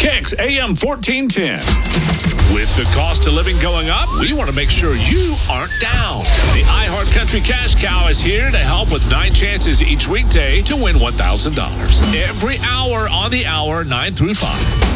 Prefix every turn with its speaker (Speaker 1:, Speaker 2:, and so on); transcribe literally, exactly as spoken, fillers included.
Speaker 1: Kicks A M fourteen ten.
Speaker 2: With the cost of living going up, we want to make sure you aren't down. The iHeart Country Cash Cow is here to help with nine chances each weekday to win one thousand dollars. Every hour on the hour, nine through five.